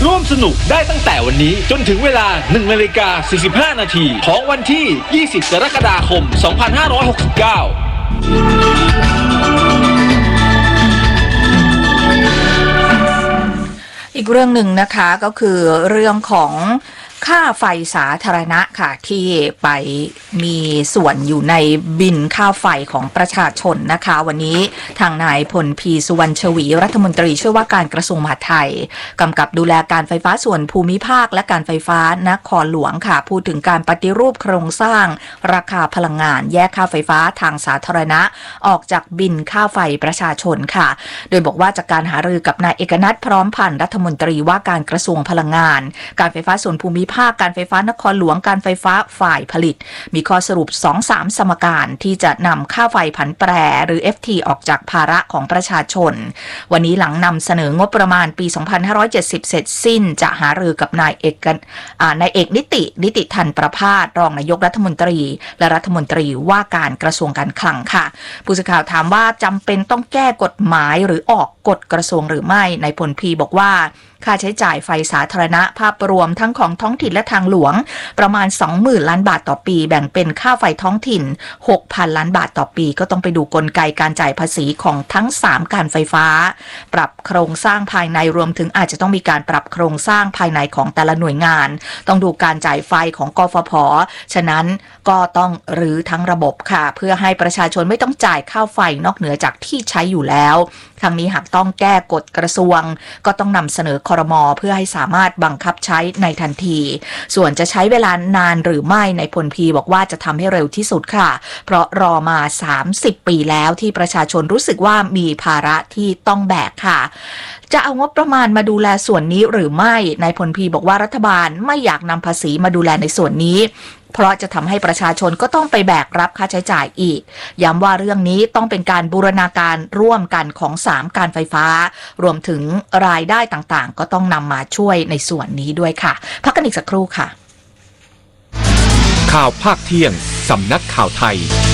ร่วมสนุกได้ตั้งแต่วันนี้จนถึงเวลา 1:45 น.ของวันที่ 20 กรกฎาคม 2569 อีกเรื่องหนึ่งนะคะก็คือเรื่องของค่าไฟสาธารณะค่ะที่ไปมีส่วนอยู่ในบิลค่าไฟของประชาชนนะคะวันนี้ทางนายพลพีสุวรรณชวีรัฐมนตรีช่วยว่าการกระทรวงมหาดไทยกำกับดูแลการไฟฟ้าส่วนภูมิภาคและการไฟฟ้านครหลวงค่ะพูดถึงการปฏิรูปโครงสร้างราคาพลังงานแยกค่าไฟฟ้าทางสาธารณะออกจากบิลค่าไฟประชาชนค่ะโดยบอกว่าจากการหารือกับนายเอกนัทพร้อมพันธ์รัฐมนตรีว่าการกระทรวงพลังงานการไฟฟ้าส่วนภูมิภาคการไฟฟ้านครหลวงการไฟฟ้าฝ่ายผลิตมีข้อสรุป 2-3 สมการที่จะนำค่าไฟผันแปรหรือ FT ออกจากภาระของประชาชนวันนี้หลังนำเสนองบประมาณปี 2570 เสร็จสิ้นจะหารือกับนายเอกนิติทันประภาสรองนายกรัฐมนตรีและรัฐมนตรีว่าการกระทรวงการคลังค่ะผู้สื่อข่าวถามว่าจำเป็นต้องแก้กฎหมายหรือออกกฎกระทรวงหรือไม่นายพลพีบอกว่าค่าใช้จ่ายไฟสาธารณะภาพรวมทั้งของท้องถิ่นและทางหลวงประมาณ 20,000 ล้านบาทต่อปีแบ่งเป็นค่าไฟท้องถิ่น 6,000 ล้านบาทต่อปีก็ต้องไปดูกลไกการจ่ายภาษีของทั้ง3การไฟฟ้าปรับโครงสร้างภายในรวมถึงอาจจะต้องมีการปรับโครงสร้างภายในของแต่ละหน่วยงานต้องดูการจ่ายไฟของกฟผ.ฉะนั้นก็ต้องรื้อทั้งระบบค่ะเพื่อให้ประชาชนไม่ต้องจ่ายค่าไฟนอกเหนือจากที่ใช้อยู่แล้วทางนี้หากต้องแก้กฎกระทรวงก็ต้องนำเสนอครม.เพื่อให้สามารถบังคับใช้ในทันทีส่วนจะใช้เวลานานหรือไม่ในพลพีบอกว่าจะทำให้เร็วที่สุดค่ะเพราะรอมา30 ปีแล้วที่ประชาชนรู้สึกว่ามีภาระที่ต้องแบกค่ะจะเอางบประมาณมาดูแลส่วนนี้หรือไม่นายพลพีบอกว่ารัฐบาลไม่อยากนำภาษีมาดูแลในส่วนนี้เพราะจะทำให้ประชาชนก็ต้องไปแบกรับค่าใช้จ่ายอีกย้ำว่าเรื่องนี้ต้องเป็นการบูรณาการร่วมกันของ3การไฟฟ้ารวมถึงรายได้ต่างๆก็ต้องนำมาช่วยในส่วนนี้ด้วยค่ะพักกันอีกสักครู่ค่ะข่าวภาคเที่ยงสำนักข่าวไทย